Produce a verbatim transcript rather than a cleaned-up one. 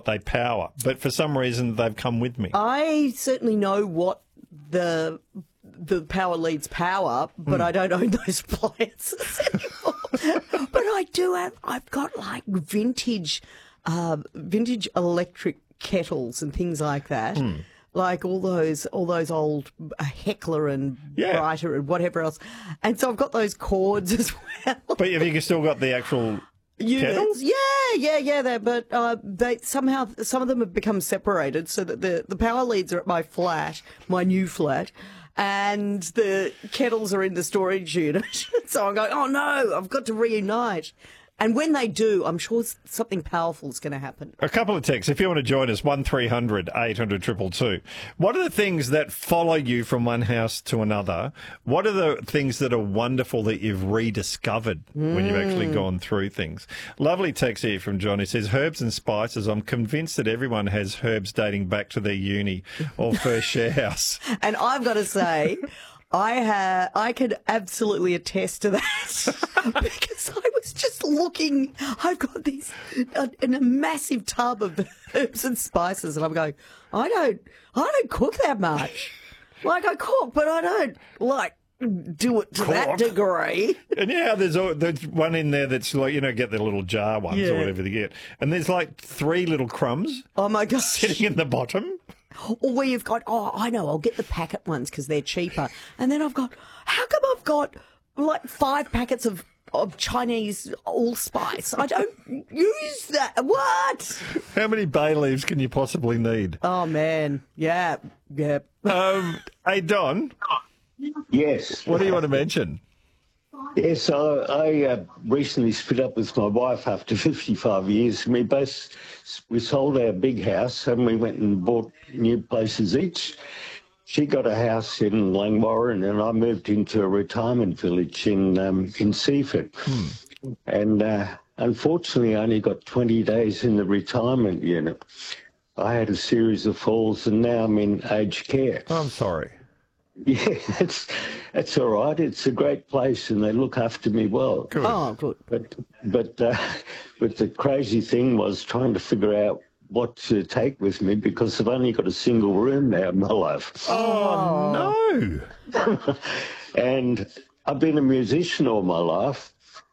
what they power, but for some reason they've come with me. I certainly know what the the power leads power, but Mm. I don't own those appliances anymore. But I do have, I've got like vintage, uh, vintage electric kettles and things like that. Mm. Like all those, all those old uh, Heckler and Yeah. Brighter and whatever else. And so I've got those cords as well. But have you still got the actual Units. kettles? Yeah, yeah, yeah. They, but uh, they somehow some of them have become separated, so that the the power leads are at my flat, my new flat, and the kettles are in the storage unit. So I'm going, oh no, I've got to reunite. And when they do, I'm sure something powerful is going to happen. A couple of texts. If you want to join us, one three hundred eight hundred two two two. What are the things that follow you from one house to another? What are the things that are wonderful that you've rediscovered mm. when you've actually gone through things? Lovely text here from John. He says, herbs and spices. I'm convinced that everyone has herbs dating back to their uni or first share house. And I've got to say, I ha- I could absolutely attest to that because I was just looking. I've got these uh, in a massive tub of herbs and spices, and I'm going, I don't, I don't cook that much. Like I cook, but I don't like do it to Cook. that degree. And yeah, there's al- there's one in there that's like, you know, get the little jar ones Yeah. or whatever they get, and there's like three little crumbs Oh my gosh! sitting in the bottom. Or where you've got, oh, I know, I'll get the packet ones because they're cheaper. And then I've got, how come I've got like five packets of, of Chinese allspice? I don't use that. What? How many bay leaves can you possibly need? Oh, man. Yeah. Yeah. Um, hey, Don, Yes. what do you want to mention? Yes, I, I uh, recently split up with my wife after fifty-five years. We both, we sold our big house and we went and bought new places each. She got a house in Langwarrin and I moved into a retirement village in um, in Seaford. Hmm. And uh, unfortunately, I only got twenty days in the retirement unit. I had a series of falls and now I'm in aged care. I'm sorry. Yeah, it's it's all right. It's a great place, and they look after me well. Good. Oh, good. But but uh, but the crazy thing was trying to figure out what to take with me because I've only got a single room now in my life. Oh, no. And I've been a musician all my life,